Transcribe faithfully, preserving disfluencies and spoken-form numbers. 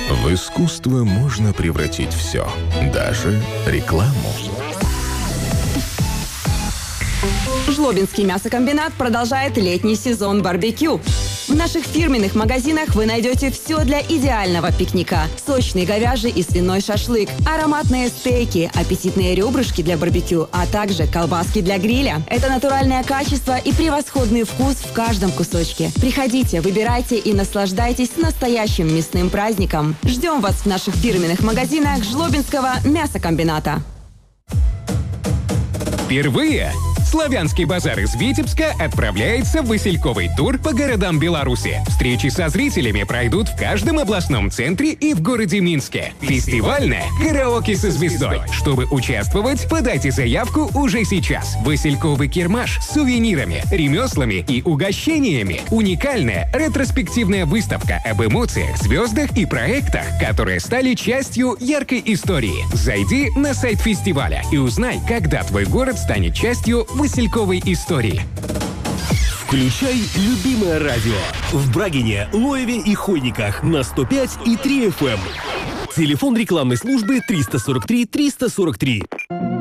В искусство можно превратить все, даже рекламу. Жлобинский мясокомбинат продолжает летний сезон барбекю. В наших фирменных магазинах вы найдете все для идеального пикника. Сочный говяжий и свиной шашлык, ароматные стейки, аппетитные ребрышки для барбекю, а также колбаски для гриля. Это натуральное качество и превосходный вкус в каждом кусочке. Приходите, выбирайте и наслаждайтесь настоящим мясным праздником. Ждем вас в наших фирменных магазинах Жлобинского мясокомбината. Впервые Славянский базар из Витебска отправляется в васильковый тур по городам Беларуси. Встречи со зрителями пройдут в каждом областном центре и в городе Минске. Фестивальное караоке со звездой. Чтобы участвовать, подайте заявку уже сейчас. Васильковый кирмаш с сувенирами, ремеслами и угощениями. Уникальная ретроспективная выставка об эмоциях, звездах и проектах, которые стали частью яркой истории. Зайди на сайт фестиваля и узнай, когда твой город станет частью васильковой истории. Включай любимое радио в Брагине, Лоеве и Хойниках на сто пять и три эф эм. Телефон рекламной службы триста сорок три триста сорок три.